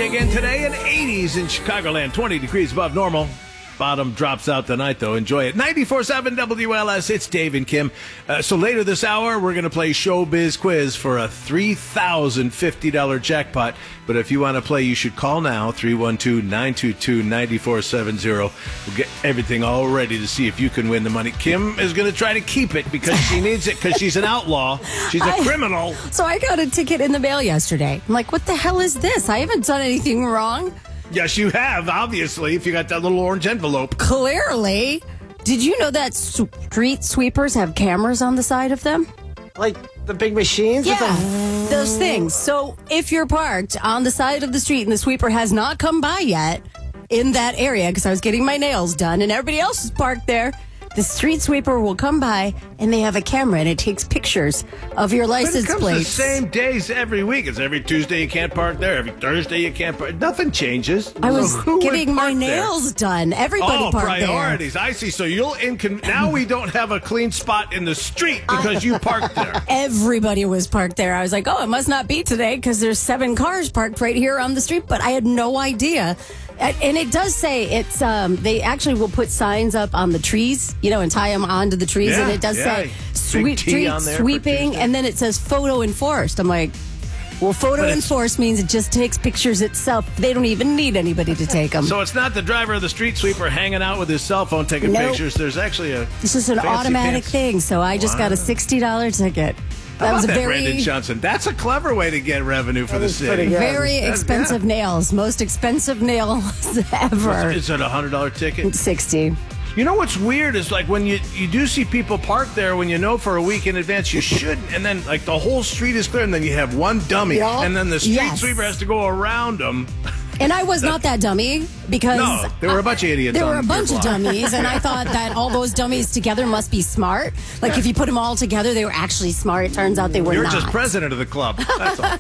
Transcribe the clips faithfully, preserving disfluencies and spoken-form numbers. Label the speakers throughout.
Speaker 1: sunny again today and eighties in Chicagoland, twenty degrees above normal. Bottom drops out tonight, though. Enjoy it. ninety-four point seven W L S, it's Dave and Kim. Uh, so later this hour, we're going to play Showbiz Quiz for a three thousand fifty dollars jackpot. But if you want to play, you should call now, three one two, nine two two, nine four seven zero. We'll get everything all ready to see if you can win the money. Kim is going to try to keep it because she needs it because she's an outlaw. She's a I, criminal.
Speaker 2: So I got a ticket in the mail yesterday. I'm like, what the hell is this? I haven't done anything wrong.
Speaker 1: Yes, you have, obviously, if you got that little orange envelope.
Speaker 2: Clearly. Did you know that street sweepers have cameras on the side of them?
Speaker 3: Like the big machines?
Speaker 2: Yeah,
Speaker 3: the...
Speaker 2: those things. So if you're parked on the side of the street and the sweeper has not come by yet in that area, because I was getting my nails done and everybody else is parked there, the street sweeper will come by and they have a camera and it takes pictures of your license
Speaker 1: but it comes
Speaker 2: plates.
Speaker 1: The same days every week. It's every Tuesday you can't park there. Every Thursday you can't park. Nothing changes.
Speaker 2: I was
Speaker 1: so
Speaker 2: getting my nails
Speaker 1: there?
Speaker 2: done. Everybody
Speaker 1: oh,
Speaker 2: parked
Speaker 1: priorities.
Speaker 2: there.
Speaker 1: I see. So you'll incon- now we don't have a clean spot in the street because you parked there.
Speaker 2: Everybody was parked there. I was like, oh, it must not be today because there's seven cars parked right here on the street. But I had no idea. And it does say it's, um, they actually will put signs up on the trees, you know, and tie them onto the trees.
Speaker 1: Yeah,
Speaker 2: and it does
Speaker 1: yeah.
Speaker 2: say sweep, street sweeping. And then it says photo enforced. I'm like, well, photo enforced means it just takes pictures itself. They don't even need anybody to take them.
Speaker 1: So it's not the driver of the street sweeper hanging out with his cell phone taking nope. pictures. There's actually a
Speaker 2: This is an automatic
Speaker 1: pants.
Speaker 2: thing. So I just wow. got a sixty dollars ticket.
Speaker 1: That
Speaker 2: was
Speaker 1: a
Speaker 2: that,
Speaker 1: very Brandon Johnson. That's a clever way to get revenue for the city.
Speaker 2: Very expensive yeah. nails. Most expensive nails ever.
Speaker 1: Is it a hundred dollar ticket?
Speaker 2: Sixty.
Speaker 1: You know what's weird is like when you you do see people park there when you know for a week in advance you shouldn't, and then like the whole street is clear, and then you have one dummy, yep. and then the street
Speaker 2: yes.
Speaker 1: sweeper has to go around them.
Speaker 2: And I was not that dummy because
Speaker 1: no, there were a bunch of idiots.
Speaker 2: There
Speaker 1: on
Speaker 2: were a bunch of dummies, and I thought that all those dummies together must be smart. Like yeah. if you put them all together, they were actually smart. It turns out they were
Speaker 1: You're
Speaker 2: not.
Speaker 1: You're just president of the club. That's all.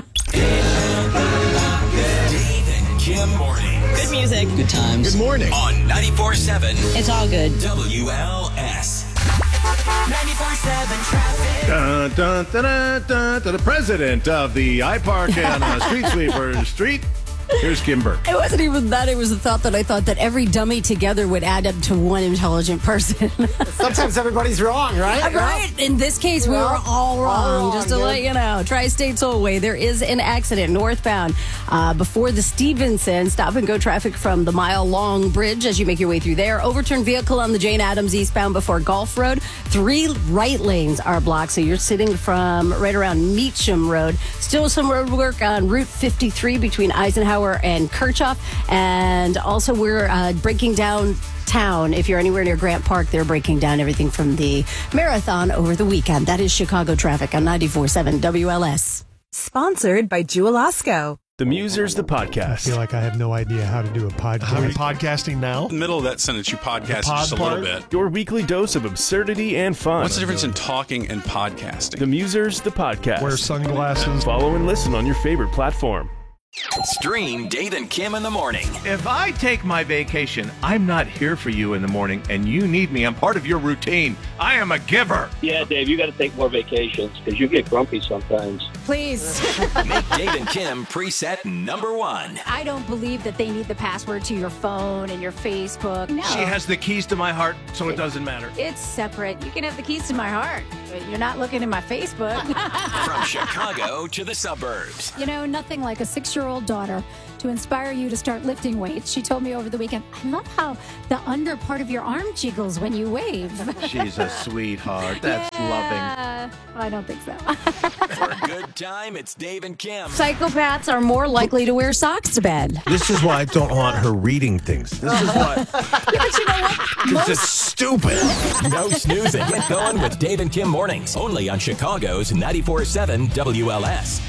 Speaker 4: Dave and Kim morning.
Speaker 5: Good music. Good times.
Speaker 4: Good morning. On ninety-four point seven.
Speaker 5: It's all good.
Speaker 4: W L S. ninety-four point seven traffic.
Speaker 1: Dun, dun, dun, dun, dun, dun, the president of the iPark and uh, Street Sweeper Street. Here's Kim Burke.
Speaker 2: It wasn't even that. It was the thought that I thought that every dummy together would add up to one intelligent person.
Speaker 3: Sometimes everybody's wrong, right?
Speaker 2: Right. In this case, we were all wrong.
Speaker 3: Oh,
Speaker 2: just to
Speaker 3: good.
Speaker 2: let you know. Tri-State Tollway, there is an accident northbound uh, before the Stevenson. Stop and go traffic from the mile-long bridge as you make your way through there. Overturned vehicle on the Jane Addams eastbound before Gulf Road. Three right lanes are blocked, so you're sitting from right around Meacham Road. Still some road work on Route fifty-three between Eisenhower and Kirchhoff, and also we're uh, breaking down town. If you're anywhere near Grant Park, they're breaking down everything from the marathon over the weekend. That is Chicago traffic on ninety-four point seven W L S.
Speaker 6: Sponsored by Jewel-Osco.
Speaker 7: The Musers, the podcast.
Speaker 8: I feel like I have no idea how to do a podcast.
Speaker 9: How are you podcasting now?
Speaker 10: In the middle of that sentence, you podcast just a
Speaker 9: part?
Speaker 10: little bit.
Speaker 7: Your weekly dose of absurdity and fun.
Speaker 10: What's the difference in talking and podcasting?
Speaker 7: The Musers, the podcast.
Speaker 9: Wear sunglasses.
Speaker 7: Follow and listen on your favorite platform.
Speaker 4: Stream Dave and Kim in the morning.
Speaker 1: If I take my vacation, I'm not here for you in the morning, and you need me. I'm part of your routine. I am a giver.
Speaker 11: Yeah, Dave, you got to take more vacations because you get grumpy sometimes.
Speaker 2: Please.
Speaker 4: Make Dave and Kim preset number one.
Speaker 12: I don't believe that they need the password to your phone and your Facebook. No.
Speaker 1: She has the keys to my heart, so it doesn't matter.
Speaker 12: It's separate. You can have the keys to my heart, but you're not looking at my Facebook.
Speaker 4: From Chicago to the suburbs.
Speaker 12: You know, nothing like a six-year-old daughter to inspire you to start lifting weights. She told me over the weekend, I love how the under part of your arm jiggles when you wave.
Speaker 1: She's a sweetheart. That's
Speaker 12: yeah. loving. I don't think so.
Speaker 4: For a good time, it's Dave and Kim.
Speaker 2: Psychopaths are more likely to wear socks to bed.
Speaker 1: This is why I don't want her reading things. This is why.
Speaker 2: Yeah, but you know what?
Speaker 1: Most... It's stupid.
Speaker 4: No snoozing. Get going with Dave and Kim mornings. Only on Chicago's ninety-four point seven W L S.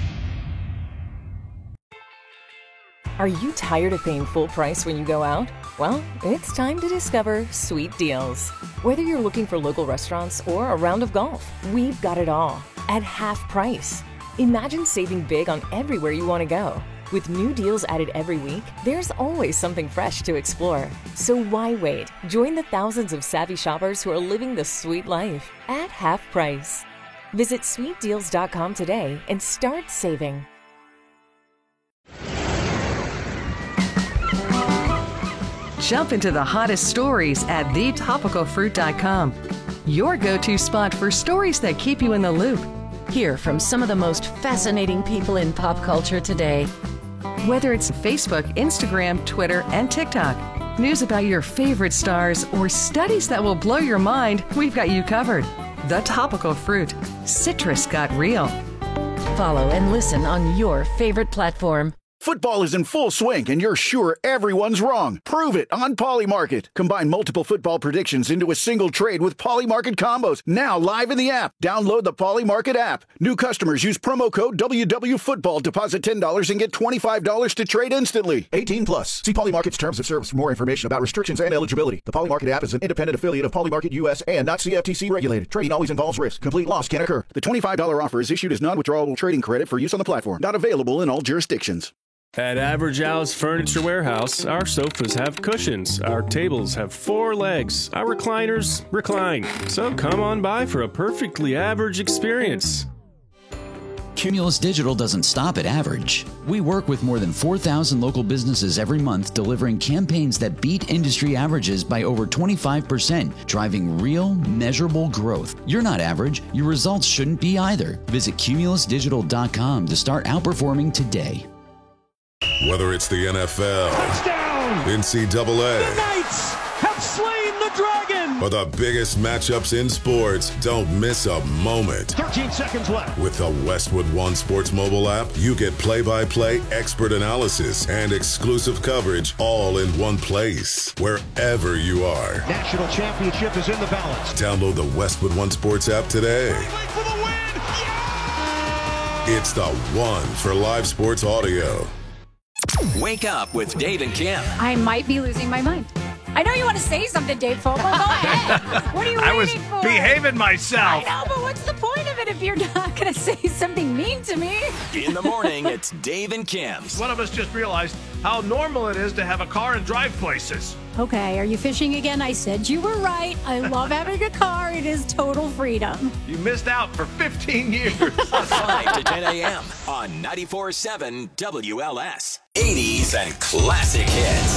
Speaker 6: Are you tired of paying full price when you go out? Well, it's time to discover Sweet Deals. Whether you're looking for local restaurants or a round of golf, we've got it all at half price. Imagine saving big on everywhere you want to go. With new deals added every week, there's always something fresh to explore. So why wait? Join the thousands of savvy shoppers who are living the sweet life at half price. Visit sweet deals dot com today and start saving.
Speaker 5: Jump into the hottest stories at the topical fruit dot com. Your go-to spot for stories that keep you in the loop.
Speaker 6: Hear from some of the most fascinating people in pop culture today.
Speaker 5: Whether it's Facebook, Instagram, Twitter, and TikTok, news about your favorite stars, or studies that will blow your mind, we've got you covered. The Topical Fruit. Citrus got real.
Speaker 6: Follow and listen on your favorite platform.
Speaker 13: Football is in full swing, and you're sure everyone's wrong. Prove it on Polymarket. Combine multiple football predictions into a single trade with Polymarket combos. Now live in the app. Download the Polymarket app. New customers use promo code W W Football. Deposit ten dollars and get twenty-five dollars to trade instantly. eighteen plus. See Polymarket's terms of service for more information about restrictions and eligibility. The Polymarket app is an independent affiliate of Polymarket U S and not C F T C regulated. Trading always involves risk. Complete loss can occur. The twenty-five dollars offer is issued as non-withdrawable trading credit for use on the platform. Not available in all jurisdictions.
Speaker 7: At Average Al's Furniture Warehouse, our sofas have cushions, our tables have four legs, our recliners recline. So come on by for a perfectly average experience.
Speaker 14: Cumulus Digital doesn't stop at average. We work with more than four thousand local businesses every month, delivering campaigns that beat industry averages by over twenty-five percent, driving real, measurable growth. You're not average. Your results shouldn't be either. Visit cumulus digital dot com to start outperforming today.
Speaker 15: Whether it's the N F L, touchdown, N C double A,
Speaker 16: the Knights have slain the dragon,
Speaker 15: or the biggest matchups in sports, don't miss a moment.
Speaker 16: thirteen seconds left.
Speaker 15: With the Westwood One Sports mobile app, you get play-by-play expert analysis and exclusive coverage all in one place, wherever you are.
Speaker 16: National championship is in the balance.
Speaker 15: Download the Westwood One Sports app today.
Speaker 16: For the win. Yeah!
Speaker 15: It's the one for live sports audio.
Speaker 4: Wake up with Dave and Kim.
Speaker 12: I might be losing my mind. I know you want to say something, Dave Fogle. Go ahead. What are you
Speaker 1: I was
Speaker 12: waiting for?
Speaker 1: behaving myself.
Speaker 12: I know, but what's the point of it if you're not going to say something mean to me?
Speaker 4: In the morning, it's Dave and Kim.
Speaker 1: One of us just realized how normal it is to have a car and drive places.
Speaker 12: Okay, are you fishing again? I said you were right. I love having a car. It is total freedom.
Speaker 1: You missed out for fifteen years.
Speaker 4: five to ten a.m. on ninety-four point seven W L S. eighties and classic hits.